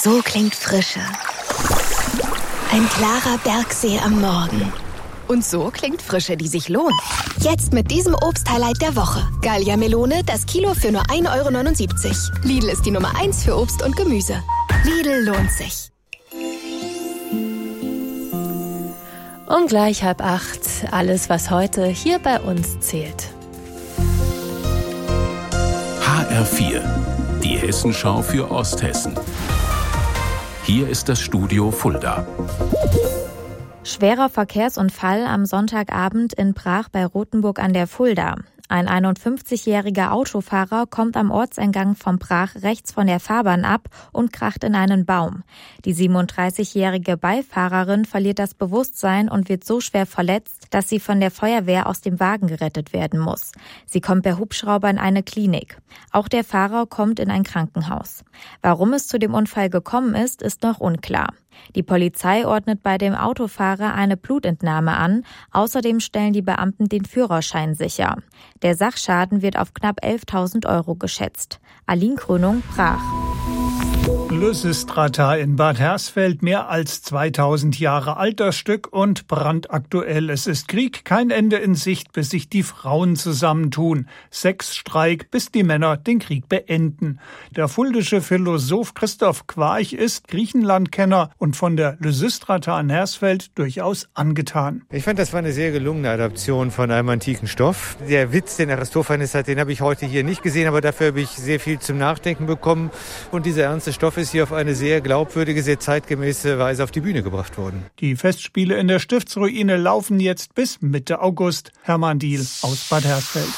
So klingt Frische. Ein klarer Bergsee am Morgen. Und so klingt Frische, die sich lohnt. Jetzt mit diesem Obst-Highlight der Woche. Gallia-Melone, das Kilo für nur 1,79 €. Lidl ist die Nummer 1 für Obst und Gemüse. Lidl lohnt sich. Um gleich 7:30. Alles, was heute hier bei uns zählt. HR4, die Hessenschau für Osthessen. Hier ist das Studio Fulda. Schwerer Verkehrsunfall am Sonntagabend in Brach bei Rothenburg an der Fulda. Ein 51-jähriger Autofahrer kommt am Ortseingang von Brach rechts von der Fahrbahn ab und kracht in einen Baum. Die 37-jährige Beifahrerin verliert das Bewusstsein und wird so schwer verletzt, dass sie von der Feuerwehr aus dem Wagen gerettet werden muss. Sie kommt per Hubschrauber in eine Klinik. Auch der Fahrer kommt in ein Krankenhaus. Warum es zu dem Unfall gekommen ist, ist noch unklar. Die Polizei ordnet bei dem Autofahrer eine Blutentnahme an. Außerdem stellen die Beamten den Führerschein sicher. Der Sachschaden wird auf knapp 11.000 € geschätzt. Aline Krönung, Brach. Lysistrata in Bad Hersfeld, mehr als 2000 Jahre altes Stück und brandaktuell. Es ist Krieg, kein Ende in Sicht, bis sich die Frauen zusammentun. Sexstreik, bis die Männer den Krieg beenden. Der fuldische Philosoph Christoph Quarch ist Griechenlandkenner und von der Lysistrata in Hersfeld durchaus angetan. Ich fand, das war eine sehr gelungene Adaption von einem antiken Stoff. Der Witz, den Aristophanes hat, den habe ich heute hier nicht gesehen, aber dafür habe ich sehr viel zum Nachdenken bekommen. Und dieser ernste Stoff ist hier auf eine sehr glaubwürdige, sehr zeitgemäße Weise auf die Bühne gebracht worden. Die Festspiele in der Stiftsruine laufen jetzt bis Mitte August. Hermann Diehl aus Bad Hersfeld.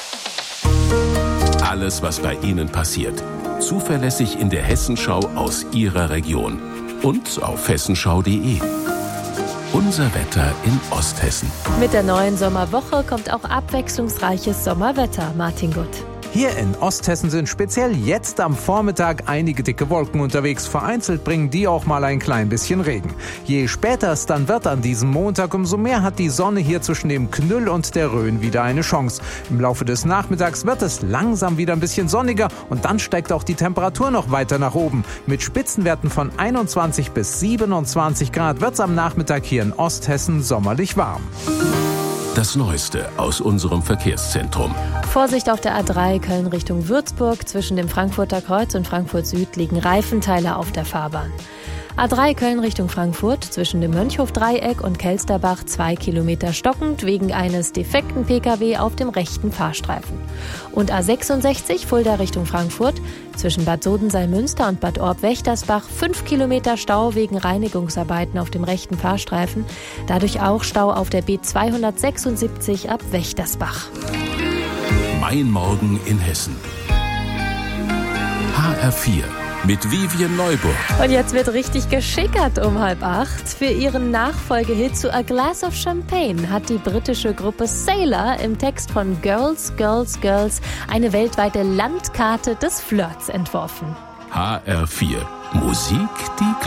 Alles, was bei Ihnen passiert. Zuverlässig in der Hessenschau aus Ihrer Region. Und auf hessenschau.de. Unser Wetter in Osthessen. Mit der neuen Sommerwoche kommt auch abwechslungsreiches Sommerwetter. Martin Gutt. Hier in Osthessen sind speziell jetzt am Vormittag einige dicke Wolken unterwegs. Vereinzelt bringen die auch mal ein klein bisschen Regen. Je später es dann wird an diesem Montag, umso mehr hat die Sonne hier zwischen dem Knüll und der Rhön wieder eine Chance. Im Laufe des Nachmittags wird es langsam wieder ein bisschen sonniger und dann steigt auch die Temperatur noch weiter nach oben. Mit Spitzenwerten von 21 bis 27 Grad wird es am Nachmittag hier in Osthessen sommerlich warm. Das Neueste aus unserem Verkehrszentrum. Vorsicht auf der A3 Köln Richtung Würzburg. Zwischen dem Frankfurter Kreuz und Frankfurt Süd liegen Reifenteile auf der Fahrbahn. A3 Köln Richtung Frankfurt. Zwischen dem Mönchhofdreieck und Kelsterbach 2 Kilometer stockend wegen eines defekten Pkw auf dem rechten Fahrstreifen. Und A66 Fulda Richtung Frankfurt. Zwischen Bad Sodenseil-Münster und Bad Orb-Wächtersbach 5 Kilometer Stau wegen Reinigungsarbeiten auf dem rechten Fahrstreifen. Dadurch auch Stau auf der B276 ab Wächtersbach. Mein Morgen in Hessen. HR4 mit Vivian Neuburg. Und jetzt wird richtig geschickert um 7:30. Für ihren Nachfolgehit zu A Glass of Champagne hat die britische Gruppe Sailor im Text von Girls, Girls, Girls eine weltweite Landkarte des Flirts entworfen. HR4 Musik, die